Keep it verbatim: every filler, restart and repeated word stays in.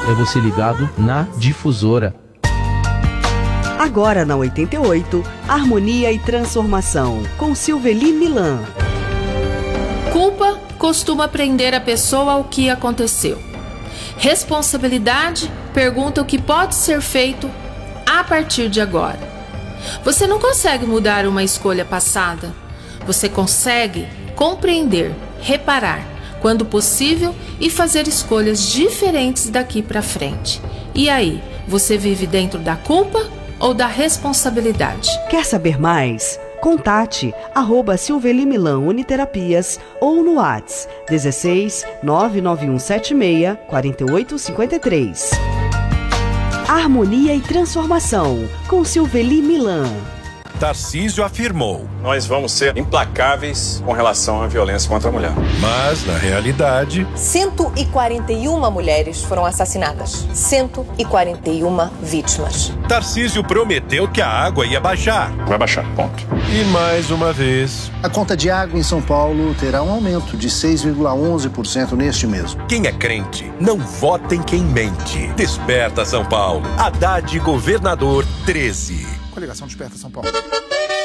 é você ligado na Difusora. Agora na oitenta e oito, Harmonia e Transformação, com Silveli Milan. Culpa costuma prender a pessoa ao que aconteceu. Responsabilidade pergunta o que pode ser feito a partir de agora. Você não consegue mudar uma escolha passada. Você consegue compreender, reparar, quando possível, e fazer escolhas diferentes daqui para frente. E aí, você vive dentro da culpa ou da responsabilidade? Quer saber mais? Contate arroba Silveli Milan Uniterapias ou no WhatsApp dezesseis nove nove um sete seis quatro oito cinco três. Harmonia e Transformação, com Silveli Milan. Tarcísio afirmou: nós vamos ser implacáveis com relação à violência contra a mulher. Mas, na realidade, cento e quarenta e uma mulheres foram assassinadas. cento e quarenta e uma vítimas. Tarcísio prometeu que a água ia baixar. Vai baixar, ponto. E mais uma vez, a conta de água em São Paulo terá um aumento de seis vírgula onze por cento neste mês. Quem é crente, não vota em quem mente. Desperta São Paulo. Haddad, governador treze. Coligação Desperta São Paulo.